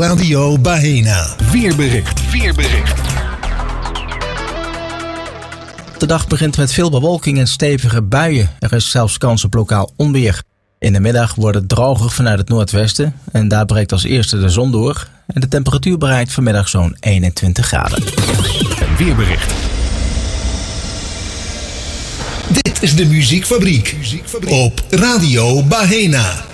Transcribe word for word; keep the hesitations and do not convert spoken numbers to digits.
Radio Bahena. Weerbericht. Weerbericht. De dag begint met veel bewolking en stevige buien. Er is zelfs kans op lokaal onweer. In de middag wordt het droger vanuit het noordwesten en daar breekt als eerste de zon door. En de temperatuur bereikt vanmiddag zo'n eenentwintig graden. Weerbericht. Dit is de Muziekfabriek op Radio Bahena.